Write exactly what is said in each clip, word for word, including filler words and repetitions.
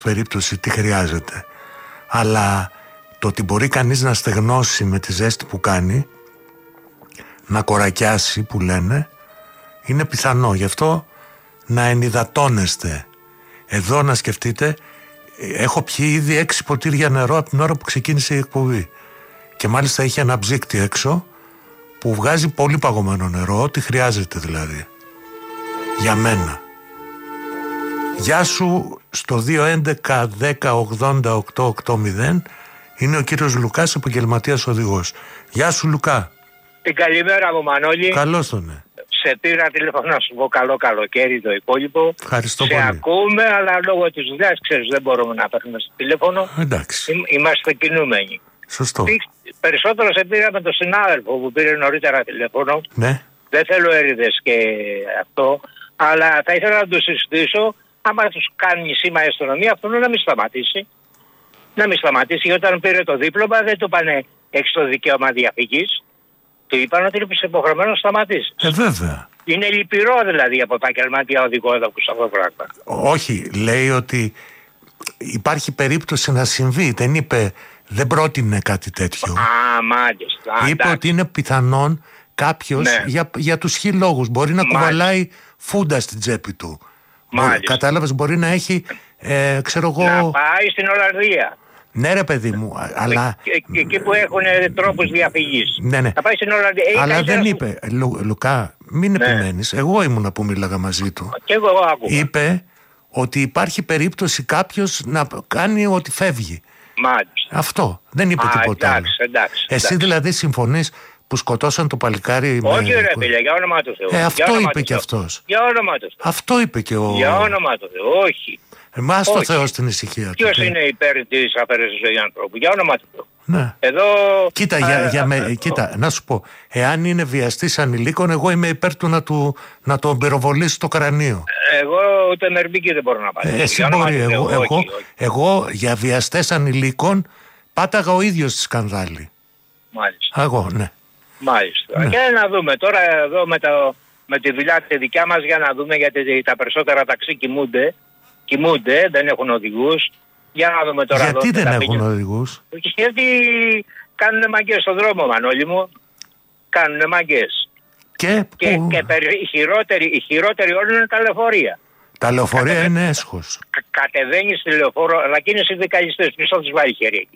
περίπτωση τι χρειάζεται. Αλλά το ότι μπορεί κανείς να στεγνώσει με τη ζέστη που κάνει, να κορακιάσει που λένε, είναι πιθανό. Γι' αυτό να ενυδατώνεστε. Εδώ να σκεφτείτε, έχω πιει ήδη έξι ποτήρια νερό από την ώρα που ξεκίνησε η εκπομπή. Και μάλιστα είχε ένα ψύκτη έξω που βγάζει πολύ παγωμένο νερό, ό,τι χρειάζεται δηλαδή. Για μένα. Γεια σου στο δύο έντεκα δέκα ογδόντα οκτώ ογδόντα είναι ο κύριος Λουκάς, επαγγελματίας οδηγός. Γεια σου Λουκά. Την καλημέρα μου Μανώλη. Καλώς τον ναι. Σε πήρα τηλέφωνο να σου πω καλό καλοκαίρι το υπόλοιπο. Ευχαριστώ σε πολύ. Σε ακούμε, αλλά λόγω της δουλειάς ξέρεις δεν μπορούμε να παίρνουμε στο τηλέφωνο. Εντάξει. Εί, είμαστε κινούμενοι. Σωστό. Περισσότερο σε πήρα με τον συνάδελφο που πήρε νωρίτερα τηλέφωνο. Ναι. Δεν θέλω έρηδες και αυτό, αλλά θα ήθελα να του συστήσω, άμα τους κάνει σήμα η αστυνομία, αυτό να μην σταματήσει. Να μην σταματήσει, γιατί όταν πήρε το δίπλωμα δεν του είπανε έχεις το δικαίωμα διαφυγής. Του είπαν ότι είσαι υποχρεωμένο να σταματήσει. Ε, βέβαια. Είναι λυπηρό δηλαδή από επαγγελματία οδηγό εδώ που σε αυτό το πράγμα. Όχι, λέει ότι υπάρχει περίπτωση να συμβεί. Δεν είπε, δεν πρότεινε κάτι τέτοιο. Α, μάλιστα. Είπε ότι είναι πιθανόν κάποιος ναι. για, για τους χι λόγους μπορεί να μάλιστα. κουβαλάει φούντα στην τσέπη του. Μπορεί, κατάλαβες, μπορεί να έχει, ε, ξέρω εγώ... Να πάει στην Ολλανδία. Ναι ρε παιδί μου, αλλά... Και, εκεί που έχουν τρόπους διαφυγής. Ναι, ναι. Να πάει στην Ολλανδία. Αλλά δεν είπε, Λου, Λουκά, μην ναι. επιμένεις. Εγώ ήμουνα που μίλαγα μαζί του. Και εγώ άκουγα. Είπε ότι υπάρχει περίπτωση κάποιος να κάνει ότι φεύγει. Μάλιστα. Αυτό. Δεν είπε Α, τίποτα εντάξει, άλλο. εντάξει, Εσύ εντάξει. δηλαδή συμφωνείς που σκοτώσαν το παλικάρι? Όχι με... ρε φίλε, για όνομα του Θεού. Ε, αυτό για είπε και αυτός. Για όνομα του Θεού. Αυτό είπε και ο... Για όνομα του Θεού, όχι. Εμάς το Θεό στην ησυχία του. Ποιος είναι υπέρ της αφαίρεσης ζωής ανθρώπου? Για όνομα του Θεού. Ναι. Εδώ... Κοίτα, α, για, για α, με, α, κοίτα, να σου πω, εάν είναι βιαστής ανηλίκων, εγώ είμαι υπέρ του να, του, να τον πυροβολήσει το κρανίο. Εγώ ούτε μερμπίκη δεν μπορώ να πάρω. Ε, εσύ μπορεί, εγώ, εγώ, εγώ, εγώ για βιαστές ανηλίκων πάταγα ο ίδιος στη σκανδάλη. Μάλιστα. Εγώ, ναι. Μάλιστα. Ναι. Και να δούμε τώρα εδώ με, το, με τη δουλειά τη δικιά μας, για να δούμε, γιατί τα περισσότερα ταξί κοιμούνται. Κοιμούνται, δεν έχουν οδηγούς. Για να δούμε τώρα. Γιατί εδώ, δεν έχουν πήγαινε. οδηγούς? Γιατί κάνουν μαγκές στον δρόμο, Μανώλη μου. Κάνουν μαγκές. Και, και, που... και περι, η, χειρότερη, η χειρότερη όλη είναι τα λεωφορεία. Τα λεωφορεία Κατεβα... είναι έσχος. Κα, κατεβαίνει στη λεωφόρο, αλλά και είναι συνδικαλιστές. Ποιος θα τους βάλει χέρι εκεί?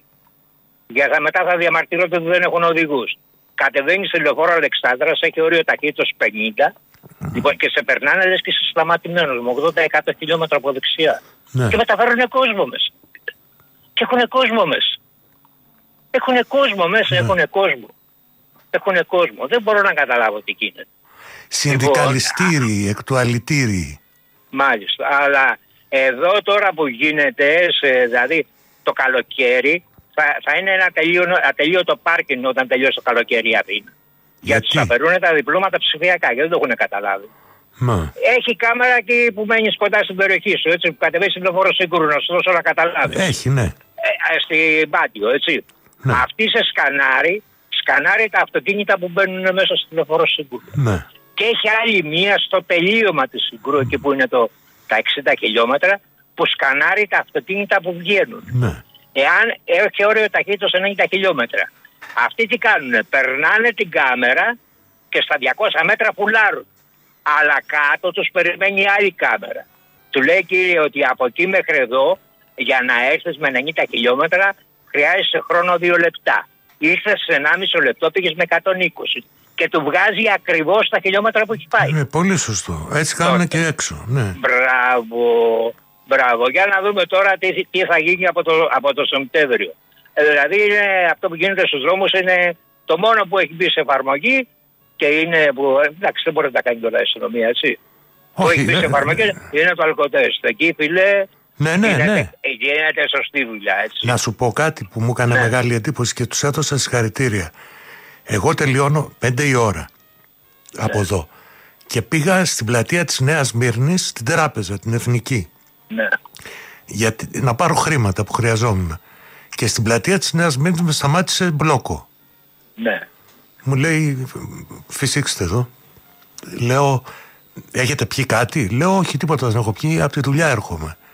Για μετά θα διαμαρτυρώνται ότι δεν έχουν οδηγούς. Κατεβαίνει στη λεωφόρο Αλεξάνδρας, έχει όριο ταχύτητας πενήντα. Mm. Λοιπόν, και σε περνάνε λες και είσαι σταματημένος με ογδόντα με εκατό χιλιόμετρα από δεξιά. Ναι. Και μεταφέρουν κόσμο μέσα. Και έχουν κόσμο μέσα. Έχουν κόσμο μέσα, ναι. έχουν κόσμο. Έχουν κόσμο. Δεν μπορώ να καταλάβω τι γίνεται. Συνδικαλιστήριοι, λοιπόν, εκ του αλητήριοι. Μάλιστα. Αλλά εδώ τώρα που γίνεται, σε, δηλαδή το καλοκαίρι, θα, θα είναι ένα ατελείωτο πάρκινγκ όταν τελειώσει το καλοκαίρι η Αθήνα. Γιατί θα περνούν τα διπλώματα ψηφιακά και δεν το έχουν καταλάβει. Μα. Έχει κάμερα εκεί που μένεις κοντά στην περιοχή σου, έτσι, που κατεβαίνει στην λεωφόρο Σύγκρου, να σου δώσω να καταλάβει. Έχει, ναι. Ε, στην Πάτιο, έτσι. Ναι. Αυτή σε σκανάρει, σκανάρει τα αυτοκίνητα που μπαίνουν μέσα στην λεωφόρο Σύγκρου. Ναι. Και έχει άλλη μία στο τελείωμα της Σύγκρου, εκεί που είναι το, τα εξήντα χιλιόμετρα, που σκανάρει τα αυτοκίνητα που βγαίνουν. Ναι. Εάν έχει όριο ταχύτητας ενενήντα χιλιόμετρα. Αυτοί τι κάνουνε? Περνάνε την κάμερα και στα διακόσια μέτρα πουλάρουν. Αλλά κάτω τους περιμένει άλλη κάμερα. Του λέει, κύριε, ότι από εκεί μέχρι εδώ, για να έρθεις με ενενήντα χιλιόμετρα, χρειάζεσαι χρόνο δύο λεπτά. Ήρθες σε ενάμιση λεπτό, πήγες με εκατόν είκοσι. Και του βγάζει ακριβώς τα χιλιόμετρα που έχει πάει. Ναι, πολύ σωστό. Έτσι κάνουν και έξω. Ναι. Μπράβο. Μπράβο. Για να δούμε τώρα τι, τι θα γίνει από το, από το Σεπτέμβριο. Ε, δηλαδή είναι, αυτό που γίνεται στους δρόμους είναι το μόνο που έχει μπει σε εφαρμογή και είναι που, εντάξει, δεν μπορεί να τα κάνει τώρα η αστυνομία, έτσι. Όχι, που έχει μπει ναι, σε εφαρμογή ναι. είναι το αλκοτέστ. Εκεί, φίλε, ναι, ναι, γίνεται, ναι. γίνεται σωστή δουλειά, έτσι. Να σου πω κάτι που μου έκανε ναι. μεγάλη εντύπωση και τους έδωσα συγχαρητήρια. Εγώ τελειώνω πέντε η ώρα ναι. από εδώ και πήγα στην πλατεία της Νέας Μύρνης, στην τράπεζα, την Εθνική. Ναι. Για να πάρω χρήματα που χρειαζόμουν. Και στην πλατεία της Νέας Μύρνης με σταμάτησε μπλόκο. Ναι. Μου λέει, φυσήξτε εδώ. Λέω, έχετε πιει κάτι? Λέω, όχι τίποτα δεν έχω πιει, από τη δουλειά έρχομαι.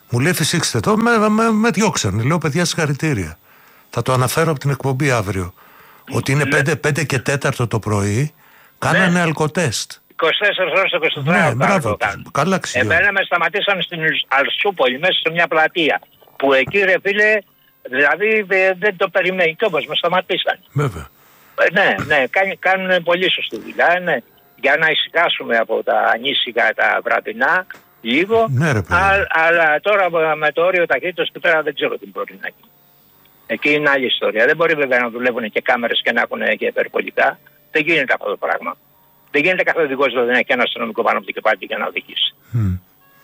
Μου λέει φυσήξτε το, με, με, με διώξανε. Λέω παιδιά συγχαρητήρια. Θα το αναφέρω από την εκπομπή αύριο. Ότι είναι ναι. πέντε και τέταρτο το πρωί, κάνανε ναι. αλκοτέστ. είκοσι τέσσερις ώρες το είκοσι τέσσερα ναι, μπράβο, καλά αξιόλογο. Εμένα με σταματήσαν στην Αλσούπολη, μέσα σε μια πλατεία. Που εκεί ρε φίλε, δηλαδή δεν το περιμένει κι όμως με σταματήσαν. Βέβαια. Ναι, ναι, κάνουν, κάνουν πολύ σωστή δουλειά, ναι. Για να ησυχάσουμε από τα ανήσυχα τα βραδινά, λίγο. Ναι, ρε, α, αλλά τώρα με το όριο ταχύτητας εκεί πέρα δεν ξέρω τι μπορεί να γίνει. Εκεί είναι άλλη ιστορία. Δεν μπορεί βέβαια να δουλεύουν και κάμερες και να έχουν και υπερβολικά. Δεν γίνεται αυτό το πράγμα. Δεν γίνεται κάθε οδηγός δηλαδή να έχει ένα αστυνομικό πάνω από το κεφάλι για να οδηγήσει. Mm.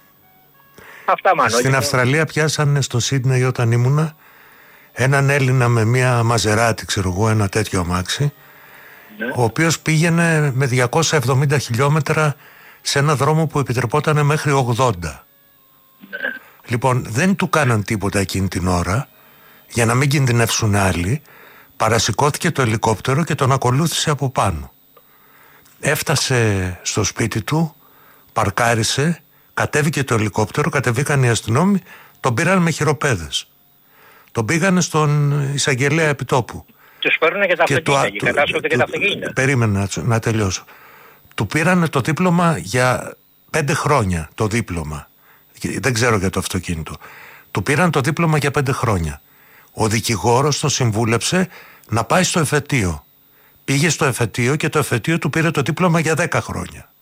Αυτά μάλλον. Στην Αυστραλία πιάσανε στο Σίδνεϊ όταν ήμουνα έναν Έλληνα με μια μαζεράτη, ξέρω εγώ, ένα τέτοιο αμάξι, ναι. ο οποίος πήγαινε με διακόσια εβδομήντα χιλιόμετρα σε ένα δρόμο που επιτρεπόταν μέχρι ογδόντα. Ναι. Λοιπόν, δεν του κάναν τίποτα εκείνη την ώρα, για να μην κινδυνεύσουν άλλοι, παρασηκώθηκε το ελικόπτερο και τον ακολούθησε από πάνω. Έφτασε στο σπίτι του, παρκάρισε, κατέβηκε το ελικόπτερο, κατεβήκαν οι αστυνόμοι, τον πήραν με χειροπέδες. Τον πήγανε στον εισαγγελέα επιτόπου. Τους παίρνουν και τα αυτοκίνητα, και κατάσχονται και τα αυτοκίνητα. Περίμενε να, να τελειώσω. Του πήρανε το δίπλωμα για πέντε χρόνια, το δίπλωμα. Δεν ξέρω για το αυτοκίνητο. Του πήραν το δίπλωμα για πέντε χρόνια. Ο δικηγόρος τον συμβούλεψε να πάει στο εφετείο. Πήγε στο εφετείο και το εφετείο του πήρε το δίπλωμα για δέκα χρόνια.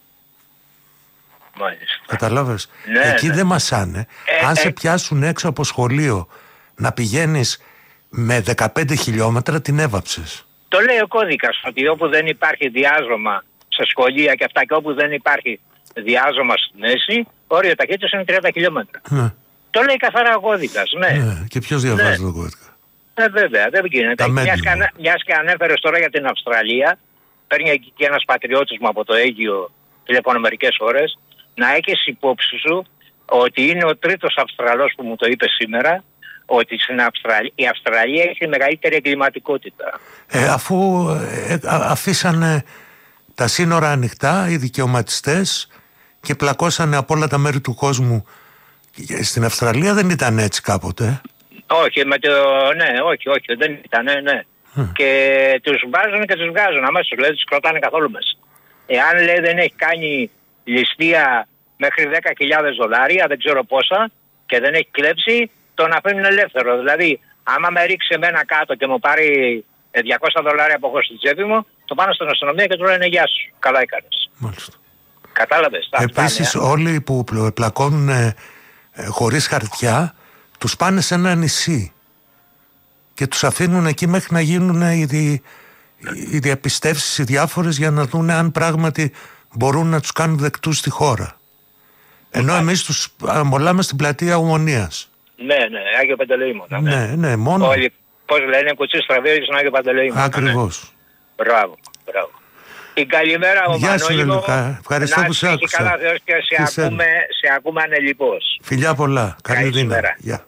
Μάλιστα. Καταλάβες. Ναι, εκεί ναι. δεν μασάνε. Ε, Αν ε, σε πιάσουν έξω από σχολείο να πηγαίνεις με δεκαπέντε χιλιόμετρα, την έβαψες. Το λέει ο κώδικας ότι όπου δεν υπάρχει διάζωμα σε σχολεία και αυτά και όπου δεν υπάρχει διάζωμα στη μέση, όριο ταχύτητας είναι τριάντα χιλιόμετρα. Ναι. Το λέει καθαρά ο κώδικας, ναι. ναι. Και ποιος διαβάζει ναι. τον κώδικα. Ε, βέβαια, δεν γίνεται. Μιας και, ανα... μιας και ανέφερες τώρα για την Αυστραλία, παίρνει εκεί και ένας πατριώτης μου από το Αίγυο τηλεφώνω μερικές ώρες, να έχεις υπόψη σου ότι είναι ο τρίτος Αυστραλός που μου το είπε σήμερα, ότι στην Αυστραλία, η Αυστραλία έχει τη μεγαλύτερη εγκληματικότητα. Ε, αφού ε, αφήσανε τα σύνορα ανοιχτά, οι δικαιωματιστές, και πλακώσανε από όλα τα μέρη του κόσμου. Στην Αυστραλία δεν ήταν έτσι κάποτε. Όχι, με το, ναι, όχι, όχι, δεν ήταν, ναι, ναι. Mm. Και τους βάζουν και τους βγάζουν αμέσως, δηλαδή τους κρατάνε καθόλου μέσα. Εάν λέει δεν έχει κάνει ληστεία μέχρι δέκα χιλιάδες δολάρια, δεν ξέρω πόσα, και δεν έχει κλέψει, τον αφήνουν ελεύθερο. Δηλαδή, άμα με ρίξει εμένα κάτω και μου πάρει διακόσια δολάρια από εγώ στην τσέπη μου, το πάνε στην αστυνομία και του λένε γεια σου. Καλά έκανες. Μάλιστα. Κατάλαβες. Επίσης, φτάνει, όλοι που πλακώνουν ε, χωρίς χαρτιά, τους πάνε σε ένα νησί και τους αφήνουν εκεί μέχρι να γίνουν οι, δι, οι διαπιστεύσεις οι διάφορες για να δουν αν πράγματι μπορούν να τους κάνουν δεκτούς στη χώρα. Ενώ Ά. εμείς τους αμολάμε στην πλατεία Ομονίας. Ναι, ναι, Άγιο Παντελεήμονα. Ναι, ναι, ναι, μόνο. Όλοι, πώς λένε, κουτσί στραβέρι στον Άγιο Παντελεήμονα. Ακριβώς. Ναι. Μπράβο, μπράβο. Την καλημέρα ο Μανώλη. Ευχαριστώ που σε άκουσα. Καλά, Θεός, και σε, ακούμε, σε ακούμε ανελιπώς. Φιλιά πολλά. Καλή δύναμη.